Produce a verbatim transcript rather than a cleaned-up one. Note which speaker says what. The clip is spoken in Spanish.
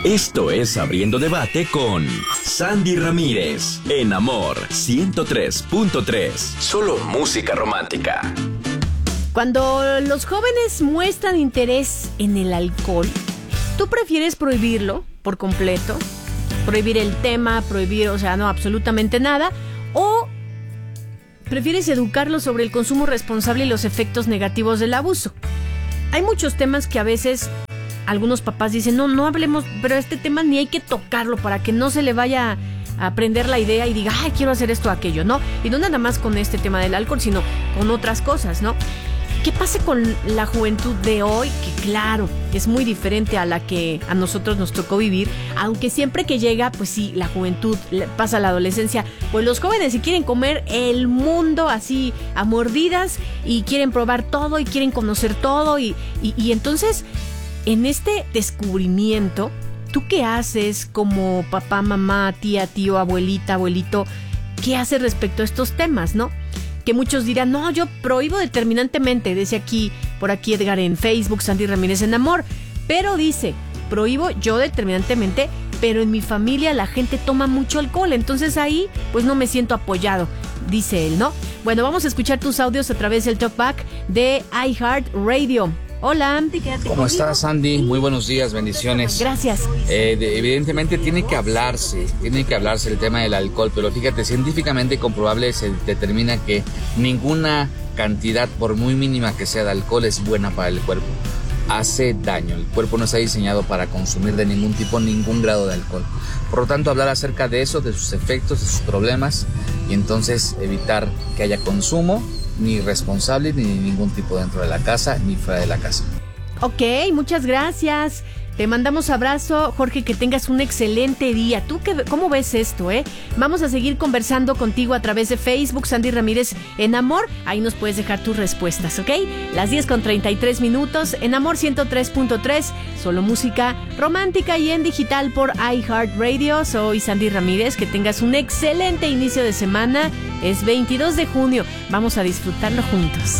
Speaker 1: Esto es Abriendo Debate con Sandy Ramírez, en Amor ciento tres punto tres. Solo música romántica.
Speaker 2: Cuando los jóvenes muestran interés en el alcohol, ¿tú prefieres prohibirlo por completo? Prohibir el tema, prohibir, o sea, no, absolutamente nada. ¿O prefieres educarlos sobre el consumo responsable y los efectos negativos del abuso? Hay muchos temas que a veces algunos papás dicen, no, no hablemos, pero este tema ni hay que tocarlo para que no se le vaya a prender la idea y diga, ay, quiero hacer esto o aquello, ¿no? Y no nada más con este tema del alcohol, sino con otras cosas, ¿no? ¿Qué pasa con la juventud de hoy? Que claro, es muy diferente a la que a nosotros nos tocó vivir, aunque siempre que llega, pues sí, la juventud pasa la adolescencia, pues los jóvenes se quieren comer el mundo así a mordidas y quieren probar todo y quieren conocer todo y, y, y entonces, en este descubrimiento, ¿tú qué haces como papá, mamá, tía, tío, abuelita, abuelito? ¿Qué haces respecto a estos temas, no? Que muchos dirán, no, yo prohíbo determinantemente, dice aquí, por aquí Edgar en Facebook, Sandy Ramírez en Amor, pero dice, prohíbo yo determinantemente, pero en mi familia la gente toma mucho alcohol, entonces ahí pues no me siento apoyado, dice él, ¿no? Bueno, vamos a escuchar tus audios a través del Talkback de iHeartRadio. Hola.
Speaker 3: ¿Cómo estás, Sandy? Muy buenos días, bendiciones.
Speaker 2: Gracias.
Speaker 3: Eh, de, evidentemente tiene que hablarse, tiene que hablarse el tema del alcohol, pero fíjate, científicamente comprobable se determina que ninguna cantidad, por muy mínima que sea de alcohol, es buena para el cuerpo. Hace daño. El cuerpo no está diseñado para consumir de ningún tipo, ningún grado de alcohol. Por lo tanto, hablar acerca de eso, de sus efectos, de sus problemas, y entonces evitar que haya consumo ni responsable ni ningún tipo dentro de la casa ni fuera de la casa.
Speaker 2: Ok, muchas gracias. Te mandamos abrazo, Jorge, que tengas un excelente día. ¿Tú qué, cómo ves esto, eh? Vamos a seguir conversando contigo a través de Facebook, Sandy Ramírez en Amor. Ahí nos puedes dejar tus respuestas, ¿ok? Las diez con treinta y tres minutos en Amor ciento tres punto tres. Solo música romántica y en digital por iHeartRadio. Soy Sandy Ramírez. Que tengas un excelente inicio de semana. Es veintidós de junio. Vamos a disfrutarlo juntos.